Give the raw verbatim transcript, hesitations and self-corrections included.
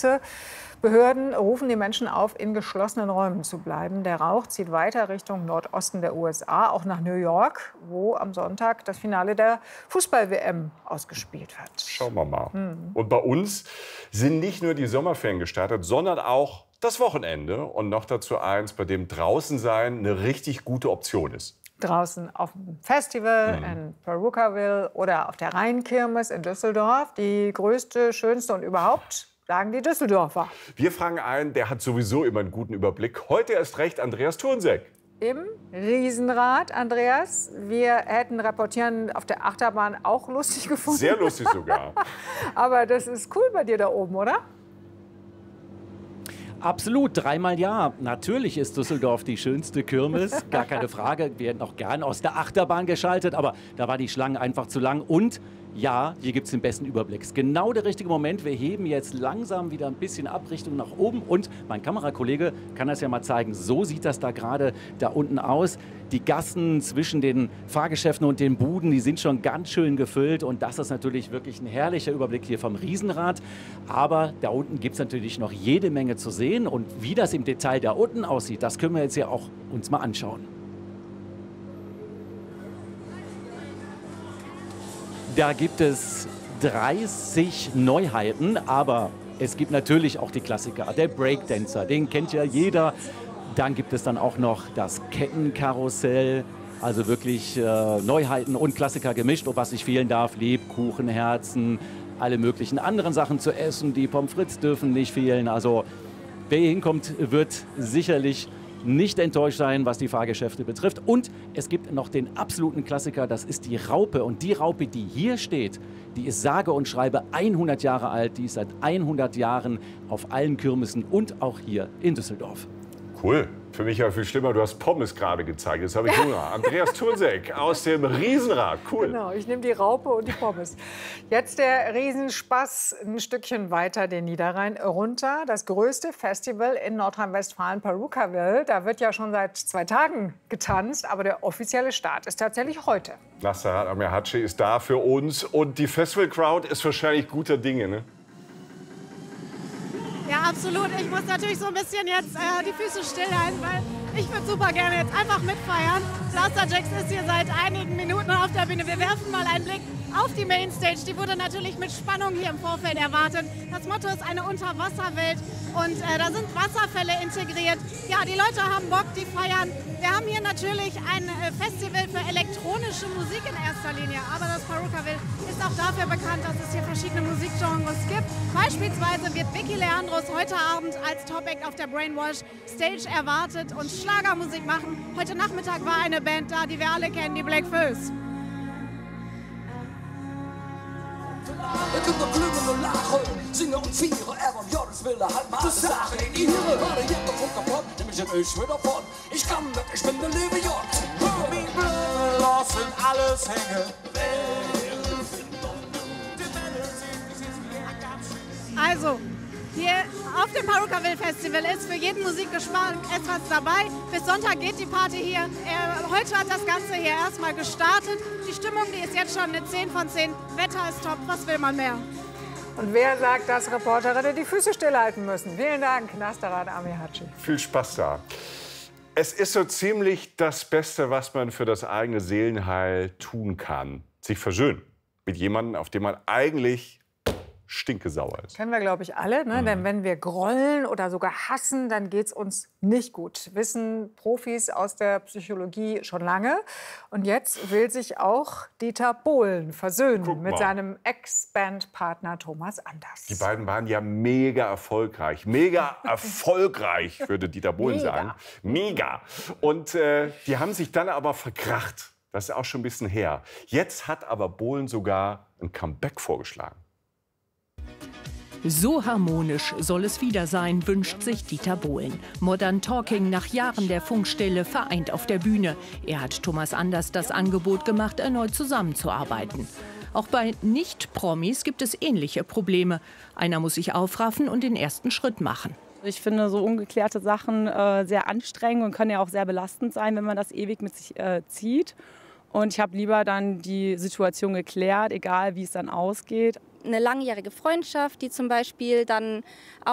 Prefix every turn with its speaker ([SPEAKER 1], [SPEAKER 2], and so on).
[SPEAKER 1] Hitze. Behörden rufen die Menschen auf, in geschlossenen Räumen zu bleiben. Der Rauch zieht weiter Richtung Nordosten der U S A, auch nach New York, wo am Sonntag das Finale der Fußball-W M ausgespielt wird.
[SPEAKER 2] Schauen wir mal. Hm. Und bei uns sind nicht nur die Sommerferien gestartet, sondern auch das Wochenende. Und noch dazu eins, bei dem draußen sein eine richtig gute Option ist.
[SPEAKER 1] Draußen auf dem Festival mhm. in Perukaville oder auf der Rheinkirmes in Düsseldorf. Die größte, schönste und überhaupt, sagen die Düsseldorfer.
[SPEAKER 2] Wir fragen einen, der hat sowieso immer einen guten Überblick. Heute erst recht Andreas Thurnsek.
[SPEAKER 1] Im Riesenrad, Andreas. Wir hätten Reportieren auf der Achterbahn auch lustig gefunden.
[SPEAKER 2] Sehr lustig sogar.
[SPEAKER 1] Aber das ist cool bei dir da oben, oder?
[SPEAKER 3] Absolut, dreimal ja. Natürlich ist Düsseldorf die schönste Kirmes, gar keine Frage. Wir hätten auch gern aus der Achterbahn geschaltet, aber da war die Schlange einfach zu lang. Und ja, hier gibt es den besten Überblick. Ist genau der richtige Moment. Wir heben jetzt langsam wieder ein bisschen ab Richtung nach oben. Und mein Kamerakollege kann das ja mal zeigen. So sieht das da gerade da unten aus. Die Gassen zwischen den Fahrgeschäften und den Buden, die sind schon ganz schön gefüllt. Und das ist natürlich wirklich ein herrlicher Überblick hier vom Riesenrad. Aber da unten gibt es natürlich noch jede Menge zu sehen. Und wie das im Detail da unten aussieht, das können wir jetzt ja auch uns mal anschauen. Da gibt es dreißig Neuheiten, aber es gibt natürlich auch die Klassiker. Der Breakdancer, den kennt ja jeder. Dann gibt es dann auch noch das Kettenkarussell, also wirklich äh, Neuheiten und Klassiker gemischt. Und was nicht fehlen darf, Lebkuchenherzen, alle möglichen anderen Sachen zu essen. Die Pommes frites dürfen nicht fehlen. Also wer hier hinkommt, wird sicherlich nicht enttäuscht sein, was die Fahrgeschäfte betrifft. Und es gibt noch den absoluten Klassiker, das ist die Raupe. Und die Raupe, die hier steht, die ist sage und schreibe hundert Jahre alt. Die ist seit hundert Jahren auf allen Kirmesen und auch hier in Düsseldorf.
[SPEAKER 2] Cool. Für mich ja viel schlimmer, du hast Pommes gerade gezeigt. Jetzt habe ich Hunger. Andreas Thurnsek aus dem Riesenrad. Cool.
[SPEAKER 1] Genau, ich nehme die Raupe und die Pommes. Jetzt der Riesenspaß ein Stückchen weiter den Niederrhein runter. Das größte Festival in Nordrhein-Westfalen, Perukaville. Da wird ja schon seit zwei Tagen getanzt, aber der offizielle Start ist tatsächlich heute.
[SPEAKER 2] Nasser Amihaci ist da für uns und die Festival-Crowd ist wahrscheinlich guter Dinge, ne?
[SPEAKER 4] Ja, absolut. Ich muss natürlich so ein bisschen jetzt äh, die Füße stillhalten, weil ich würde super gerne jetzt einfach mitfeiern. Blasterjaxx ist hier seit einigen Minuten auf der Bühne. Wir werfen mal einen Blick auf die Mainstage. Die wurde natürlich mit Spannung hier im Vorfeld erwartet. Das Motto ist eine Unterwasserwelt und äh, da sind Wasserfälle integriert. Ja, die Leute haben Bock, die feiern. Wir haben hier natürlich ein äh, Festival für elektronische Musik in erster Linie, aber das Perukaville ist auch dafür bekannt, dass es hier verschiedene Musikgenres gibt. Beispielsweise wird Vicky Leandros heute Abend als Top-Act auf der Brainwash Stage erwartet und Schlagermusik machen. Heute Nachmittag war eine Band da, die wir alle kennen, die Black Föß.
[SPEAKER 5] Wir können doch klingen und lachen, singen und feiern, aber ja, das will er halt mal sagen. In ihre Hörde, jeder Punkt kaputt, nämlich ein Ösch wieder von. Ich kann das, ich bin der liebe J. Wie blöd, lassen alles hängen.
[SPEAKER 4] Also, hier auf dem Perukaville Festival ist für jeden Musikgeschmack etwas dabei. Bis Sonntag geht die Party hier. Äh, heute hat das Ganze hier erstmal gestartet. Die Stimmung, die ist jetzt schon eine zehn von zehn. Wetter ist top. Was will man mehr?
[SPEAKER 1] Und wer sagt, dass Reporterinnen die Füße stillhalten müssen? Vielen Dank, Nasser Amihaci.
[SPEAKER 2] Viel Spaß da. Es ist so ziemlich das Beste, was man für das eigene Seelenheil tun kann. Sich versöhnen mit jemandem, auf den man eigentlich stinkesauer ist.
[SPEAKER 1] Kennen wir, glaube ich, alle. Ne? Mhm. Denn wenn wir grollen oder sogar hassen, dann geht es uns nicht gut. Wissen Profis aus der Psychologie schon lange. Und jetzt will sich auch Dieter Bohlen versöhnen
[SPEAKER 2] Guck
[SPEAKER 1] mit
[SPEAKER 2] mal.
[SPEAKER 1] seinem Ex-Bandpartner Thomas Anders.
[SPEAKER 2] Die beiden waren ja mega erfolgreich. Mega erfolgreich, würde Dieter Bohlen
[SPEAKER 1] Mega.
[SPEAKER 2] sagen. Mega. Und äh, die haben sich dann aber verkracht. Das ist auch schon ein bisschen her. Jetzt hat aber Bohlen sogar ein Comeback vorgeschlagen.
[SPEAKER 6] So harmonisch soll es wieder sein, wünscht sich Dieter Bohlen. Modern Talking nach Jahren der Funkstille vereint auf der Bühne. Er hat Thomas Anders das Angebot gemacht, erneut zusammenzuarbeiten. Auch bei Nicht-Promis gibt es ähnliche Probleme. Einer muss sich aufraffen und den ersten Schritt machen.
[SPEAKER 7] Ich finde so ungeklärte Sachen äh, sehr anstrengend und können ja auch sehr belastend sein, wenn man das ewig mit sich äh, zieht. Und ich habe lieber dann die Situation geklärt, egal wie es dann ausgeht.
[SPEAKER 8] Eine langjährige Freundschaft, die zum Beispiel dann